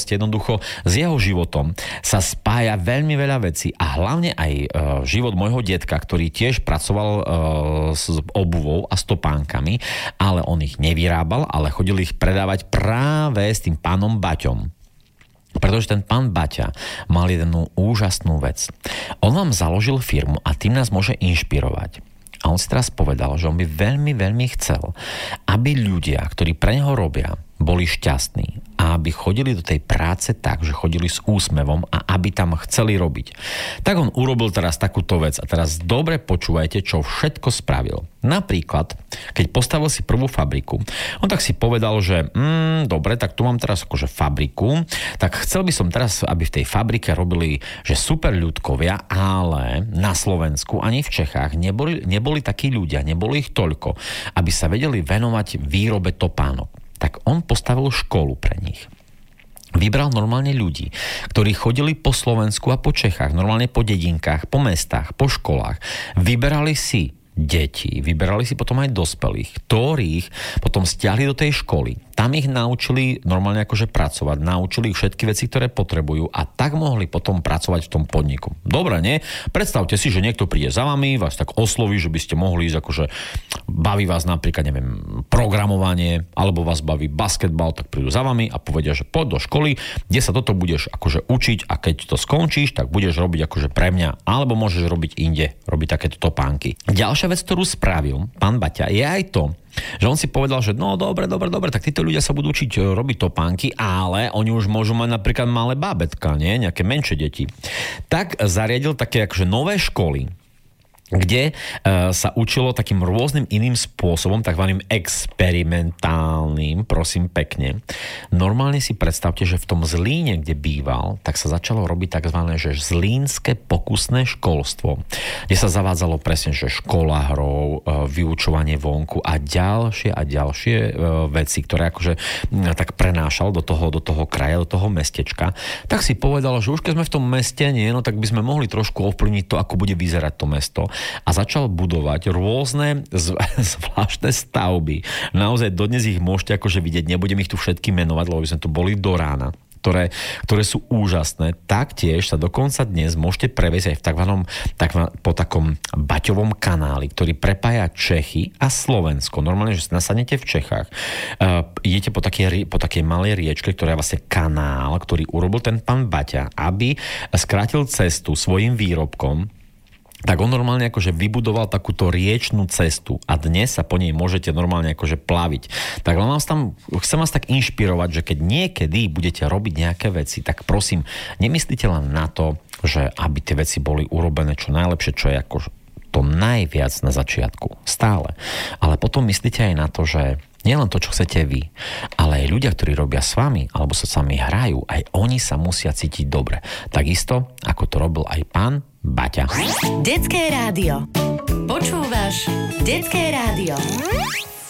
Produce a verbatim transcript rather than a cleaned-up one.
proste jednoducho s jeho životom sa spája veľmi veľa vecí a hlavne aj e, život môjho detka, ktorý tiež pracoval e, s obuvou a s topánkami, ale on ich nevyrábal, ale chodil ich predávať práve s tým pánom Baťom. Pretože ten pán Baťa mal jednu úžasnú vec. On vám založil firmu a tým nás môže inšpirovať. A on si teraz povedal, že on by veľmi, veľmi chcel, aby ľudia, ktorí pre neho robia, boli šťastní a aby chodili do tej práce tak, že chodili s úsmevom a aby tam chceli robiť. Tak on urobil teraz takúto vec a teraz dobre počúvajte, čo všetko spravil. Napríklad, keď postavil si prvú fabriku, on tak si povedal, že mm, dobre, tak tu mám teraz akože fabriku, tak chcel by som teraz, aby v tej fabrike robili, že super ľudkovia, ale na Slovensku ani v Čechách neboli, neboli takí ľudia, neboli ich toľko, aby sa vedeli venovať výrobe topánok. Tak on postavil školu pre nich. Vybral normálne ľudí, ktorí chodili po Slovensku a po Čechách, normálne po dedinkách, po mestách, po školách. Vyberali si deti, vyberali si potom aj dospelých, ktorých potom stiahli do tej školy. Tam ich naučili normálne akože pracovať, naučili ich všetky veci, ktoré potrebujú a tak mohli potom pracovať v tom podniku. Dobre, nie? Predstavte si, že niekto príde za vami, vás tak osloví, že by ste mohli ísť akože baví vás napríklad, neviem, programovanie, alebo vás baví basketbal, tak prídu za vami a povedia, že poď do školy, kde sa toto budeš akože učiť a keď to skončíš, tak budeš robiť akože pre mňa, alebo môžeš robiť inde, robiť takéto topánky. Ďalšia vec, ktorú spravil pán Baťa, je aj to, že on si povedal, že no dobre, dobre, dobre, tak títo ľudia sa budú učiť robiť topánky, ale oni už môžu mať napríklad malé bábätka, nie? Nejaké menšie deti. Tak zariadil také akože nové školy, kde uh, sa učilo takým rôznym iným spôsobom, takzvaným experimentálnym, prosím pekne. Normálne si predstavte, že v tom Zlíne, kde býval, tak sa začalo robiť takzvané, že zlínske pokusné školstvo, kde sa zavádzalo presne, že škola hrov, uh, vyučovanie vonku a ďalšie a ďalšie uh, veci, ktoré akože uh, tak prenášal do toho, do toho kraja, do toho mestečka. Tak si povedal, že už keď sme v tom meste, nie, no tak by sme mohli trošku ovplyvniť to, ako bude vyzerať to mesto. A začal budovať rôzne zvláštne stavby. Naozaj dodnes ich môžete akože vidieť, nebudem ich tu všetky menovať, lebo by sme tu boli do rána. Ktoré, ktoré sú úžasné. Taktiež sa dokonca dnes môžete previesť aj v takvanom, takva, po takom Baťovom kanáli, ktorý prepája Čechy a Slovensko. Normálne, že sa nasadnete v Čechách. Uh, idete po takej, po takej malej riečke, ktorá je vlastne kanál, ktorý urobil ten pán Baťa, aby skrátil cestu svojim výrobkom. Tak on normálne akože vybudoval takúto riečnú cestu a dnes sa po nej môžete normálne akože plaviť. Tak len vás tam, chcem vás tak inšpirovať, že keď niekedy budete robiť nejaké veci, tak prosím, nemyslite len na to, že aby tie veci boli urobené čo najlepšie, čo je ako to najviac na začiatku. Stále. Ale potom myslíte aj na to, že nielen to, čo chcete vy, ale aj ľudia, ktorí robia s vami, alebo sa s vami hrajú, aj oni sa musia cítiť dobre. Takisto, ako to robil aj pán Baťa. Detské rádio. Počúvaš Detské rádio.